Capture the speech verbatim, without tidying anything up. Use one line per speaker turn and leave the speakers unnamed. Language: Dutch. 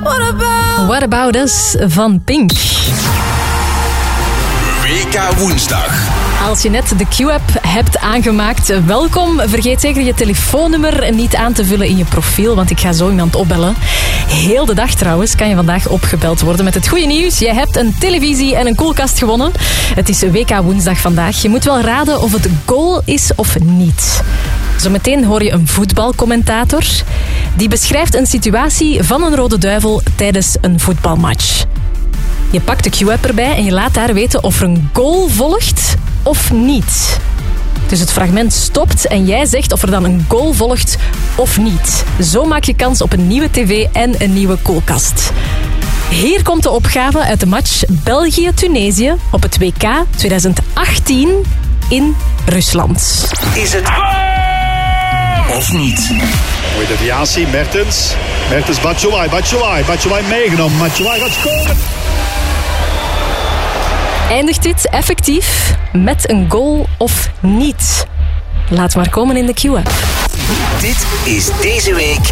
What about, What about Us van Pink.
W K Woensdag.
Als je net de Q-app hebt aangemaakt, welkom. Vergeet zeker je telefoonnummer niet aan te vullen in je profiel, want ik ga zo iemand opbellen. Heel de dag trouwens kan je vandaag opgebeld worden met het goede nieuws. Je hebt een televisie en een koelkast gewonnen. Het is W K Woensdag vandaag. Je moet wel raden of het goal is of niet. Zometeen hoor je een voetbalcommentator. Die beschrijft een situatie van een Rode Duivel tijdens een voetbalmatch. Je pakt de Q-app erbij en je laat daar weten of er een goal volgt of niet. Dus het fragment stopt en jij zegt of er dan een goal volgt of niet. Zo maak je kans op een nieuwe tv en een nieuwe koelkast. Hier komt de opgave uit de match België-Tunesië op het W K twintig achttien in Rusland.
Is het of niet?
Mooie deviatie, Mertens. Mertens, Batshuayi, Batshuayi. Batshuayi meegenomen. Batshuayi gaat scoren.
Eindigt dit effectief met een goal of niet? Laat maar komen in de Q-app.
Dit is deze week